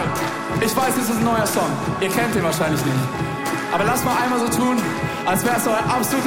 Ich weiß, es ist ein neuer Song. Ihr kennt den wahrscheinlich nicht. Aber lasst mal einmal so tun, als wäre es euer absoluter